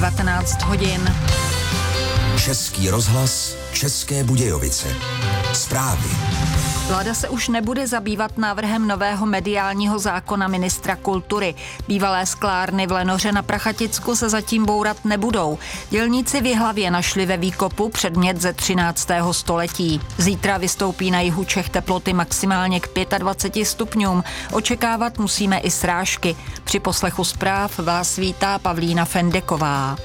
19 hodin. Český rozhlas, České Budějovice. Zprávy. Vláda se už nebude zabývat návrhem nového mediálního zákona ministra kultury. Bývalé sklárny v Lenoře na Prachaticku se zatím bourat nebudou. Dělníci v Jihlavě našli ve výkopu předmět ze 13. století. Zítra vystoupí na jihu Čech teploty maximálně k 25 stupňům. Očekávat musíme i srážky. Při poslechu zpráv vás vítá Pavlína Fendeková.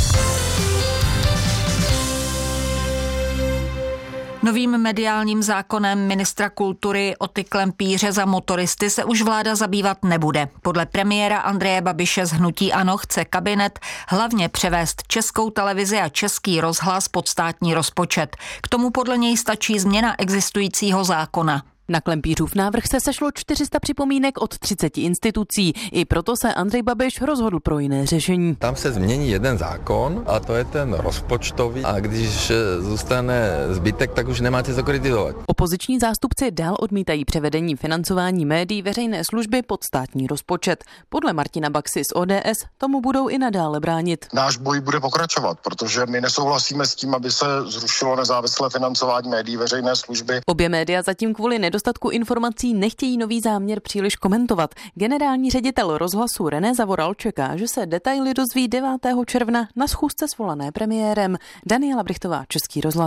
Novým mediálním zákonem ministra kultury o klempíře za motoristy se už vláda zabývat nebude. Podle premiéra Andreje Babiše z hnutí ANO chce kabinet hlavně převést Českou televizi a Český rozhlas pod státní rozpočet. K tomu podle něj stačí změna existujícího zákona. Na klempířův návrh se sešlo 400 připomínek od 30 institucí. I proto se Andrej Babiš rozhodl pro jiné řešení. Tam se změní jeden zákon a to je ten rozpočtový a když zůstane zbytek, tak už nemáte co kritizovat. Opoziční zástupci dál odmítají převedení financování médií veřejné služby pod státní rozpočet. Podle Martina Baxy z ODS tomu budou i nadále bránit. Náš boj bude pokračovat, protože my nesouhlasíme s tím, aby se zrušilo nezávislé financování médií veřejné služby. Obě média zatím kvůli nedostatku informací nechtějí nový záměr příliš komentovat. Generální ředitel rozhlasu René Zavoral čeká, že se detaily dozví 9. června na schůzce svolané premiérem. Daniela Brichtová, Český rozhlas.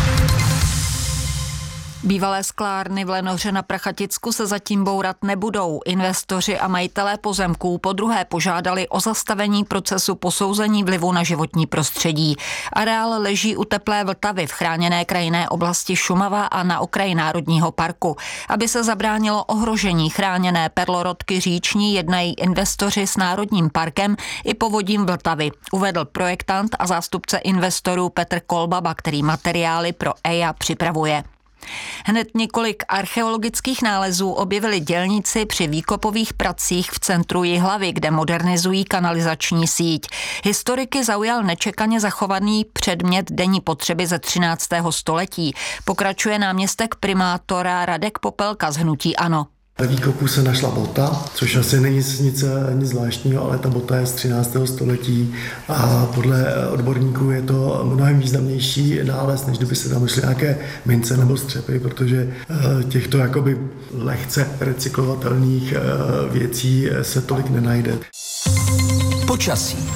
Bývalé sklárny v Lenoře na Prachaticku se zatím bourat nebudou. Investoři a majitelé pozemků podruhé požádali o zastavení procesu posouzení vlivu na životní prostředí. Areál leží u Teplé Vltavy v chráněné krajinné oblasti Šumava a na okraji Národního parku. Aby se zabránilo ohrožení chráněné perlorodky říční, jednají investoři s Národním parkem i povodím Vltavy, uvedl projektant a zástupce investorů Petr Kolbaba, který materiály pro EIA připravuje. Hned několik archeologických nálezů objevili dělníci při výkopových pracích v centru Jihlavy, kde modernizují kanalizační síť. Historiky zaujal nečekaně zachovaný předmět denní potřeby ze 13. století. Pokračuje náměstek primátora Radek Popelka z hnutí ANO. Ve výkopu se našla bota, což asi není nic zvláštního, ale ta bota je z 13. století a podle odborníků je to mnohem významnější nález, než kdyby se tam myšly nějaké mince nebo střepy, protože těchto jakoby lehce recyklovatelných věcí se tolik nenajde. Počasí.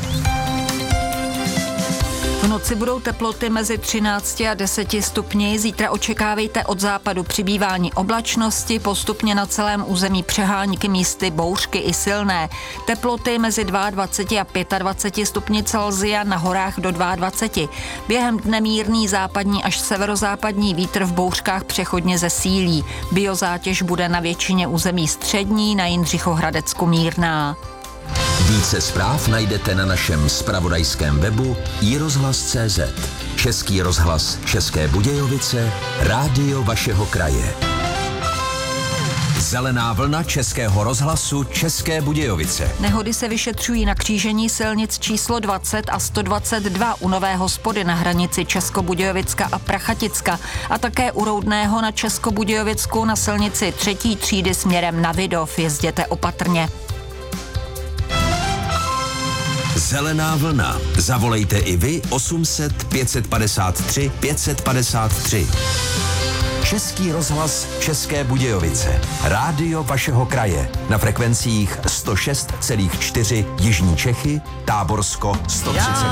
V noci budou teploty mezi 13 a 10 stupni. Zítra očekávejte od západu přibývání oblačnosti, postupně na celém území přehánky, místy bouřky i silné. Teploty mezi 22 a 25 stupni Celsia, na horách do 22. Během dne mírný západní až severozápadní vítr, v bouřkách přechodně zesílí. Biozátěž bude na většině území střední, na Jindřichohradecku mírná. Více zpráv najdete na našem zpravodajském webu iRozhlas.cz. Český rozhlas České Budějovice, rádio vašeho kraje. Zelená vlna Českého rozhlasu České Budějovice. Nehody se vyšetřují na křížení silnic číslo 20 a 122 u Nové Hospody na hranici Českobudějovicka a Prachaticka a také u Roudného na Českobudějovicku na silnici 3. třídy směrem na Vidov. Jezděte opatrně. Zelená vlna. Zavolejte i vy 800 553 553. Český rozhlas České Budějovice. Rádio vašeho kraje. Na frekvencích 106,4 Jižní Čechy, Táborsko 130.